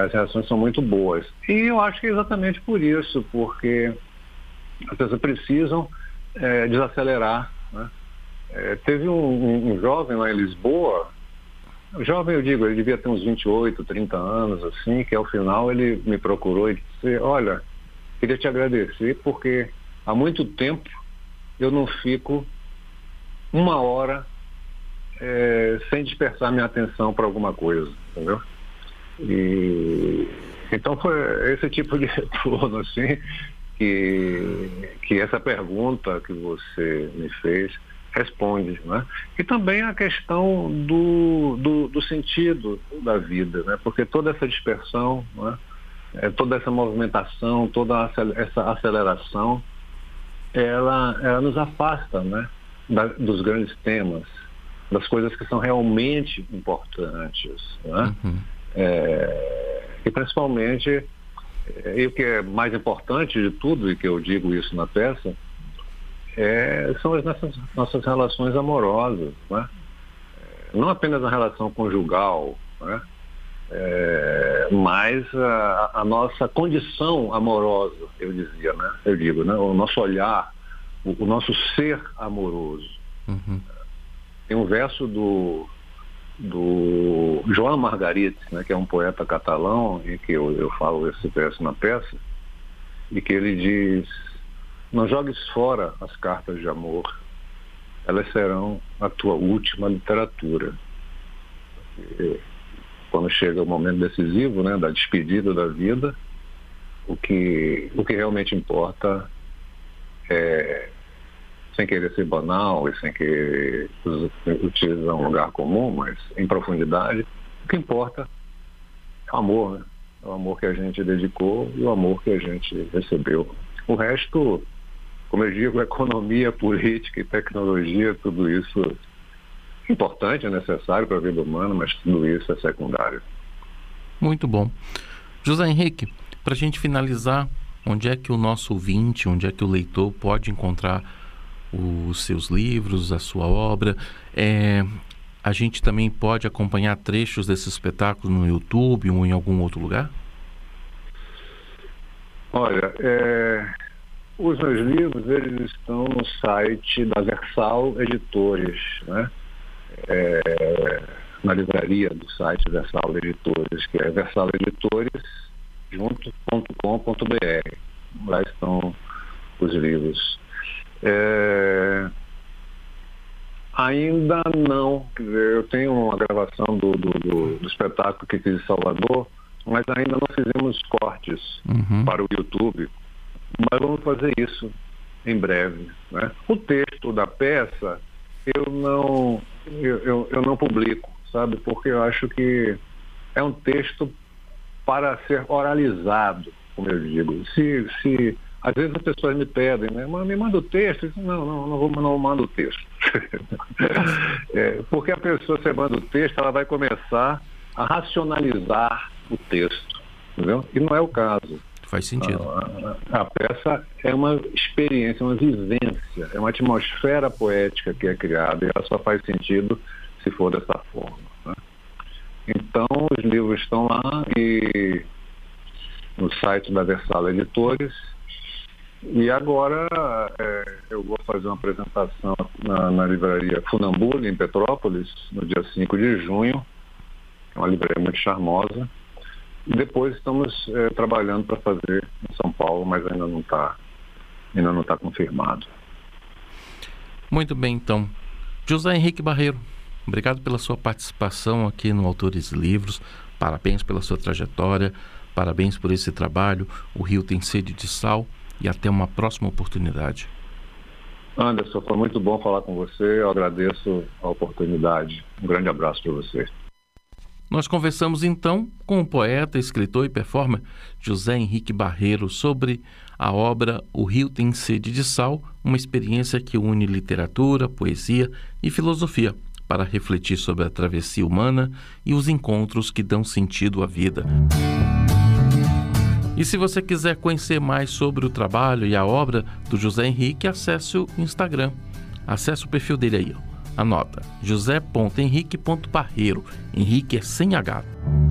as reações são muito boas. E eu acho que é exatamente por isso, porque as pessoas precisam desacelerar, né? Teve um jovem lá em Lisboa, jovem eu digo, ele devia ter uns 28, 30 anos, assim, que ao final ele me procurou e disse: olha, queria te agradecer porque há muito tempo eu não fico uma hora sem dispersar minha atenção para alguma coisa, entendeu? E então foi esse tipo de retorno, assim, que essa pergunta que você me fez responde, né? E também a questão do sentido da vida, né? Porque toda essa dispersão, né? Toda essa movimentação, toda essa aceleração, ela nos afasta, né? Dos grandes temas, das coisas que são realmente importantes, né? Uhum. E principalmente, e o que é mais importante de tudo, e que eu digo isso na peça, são as nossas relações amorosas, né? Não apenas a relação conjugal, né? Mas a nossa condição amorosa, eu digo, né? O nosso olhar, o nosso ser amoroso. Uhum. Tem um verso do Joan Margarit, né, que é um poeta catalão, e que eu falo esse verso na peça, e que ele diz: não jogues fora as cartas de amor, elas serão a tua última literatura. E quando chega o momento decisivo, né, da despedida da vida, o que realmente importa sem querer ser banal e sem querer utilizar um lugar comum, mas em profundidade, o que importa é o amor, né? É o amor que a gente dedicou e o amor que a gente recebeu. O resto, como eu digo, economia, política e tecnologia, tudo isso é importante, é necessário para a vida humana, mas tudo isso é secundário. Muito bom. José Henrique, para a gente finalizar, onde é que o nosso ouvinte, onde é que o leitor pode encontrar os seus livros, a sua obra? A gente também pode acompanhar trechos desse espetáculo no YouTube ou em algum outro lugar? Olha, os meus livros, eles estão no site da Versal Editores, né? Na livraria do site Versal Editores, que é versaleditores.com.br. Lá estão os livros. Ainda não, quer dizer, eu tenho uma gravação do espetáculo que fiz em Salvador, mas ainda não fizemos cortes para o YouTube, mas vamos fazer isso em breve, né? O texto da peça eu não publico, sabe, porque eu acho que é um texto para ser oralizado, como eu digo. Se às vezes as pessoas me pedem, né? Me manda o texto. Eu digo, não mando o texto. Porque a pessoa, você manda o texto, ela vai começar a racionalizar o texto, entendeu? E não é o caso. Faz sentido. A peça é uma experiência, uma vivência, é uma atmosfera poética que é criada, e ela só faz sentido se for dessa forma, né? Então, os livros estão lá e no site da Versal Editores. E agora eu vou fazer uma apresentação na livraria Funambule, em Petrópolis, no dia 5 de junho. É uma livraria muito charmosa. E depois estamos trabalhando para fazer em São Paulo, mas ainda não está confirmado. Muito bem, então. José Henrique Barreiro, obrigado pela sua participação aqui no Autores e Livros. Parabéns pela sua trajetória, parabéns por esse trabalho. O Rio tem sede de sal. E até uma próxima oportunidade. Anderson, foi muito bom falar com você. Eu agradeço a oportunidade. Um grande abraço para você. Nós conversamos então com o poeta, escritor e performer José Henrique Barreiro sobre a obra O Rio Tem Sede de Sal, uma experiência que une literatura, poesia e filosofia para refletir sobre a travessia humana e os encontros que dão sentido à vida. E se você quiser conhecer mais sobre o trabalho e a obra do José Henrique, acesse o Instagram. Acesse o perfil dele aí. Anota, josé.henrique.barreiro. Henrique é sem H.